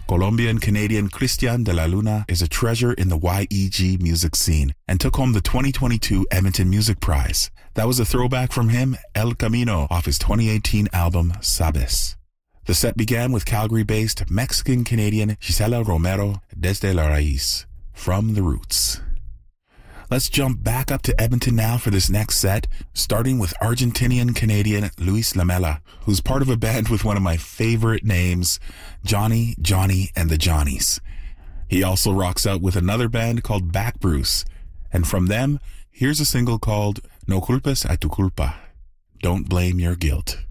Colombian-Canadian Christian de la Luna is a treasure in the YEG music scene and took home the 2022 Edmonton Music Prize. That was a throwback from him, El Camino, off his 2018 album, Sabes. The set began with Calgary-based Mexican-Canadian Gisela Romero, Desde la Raíz, From the Roots. Let's jump back up to Edmonton now for this next set, starting with Argentinian-Canadian Luis Lamela, who's part of a band with one of my favorite names, Johnny, and the Johnnies. He also rocks out with another band called Back Bruce, and from them, here's a single called No culpes a tu culpa, Don't Blame Your Guilt.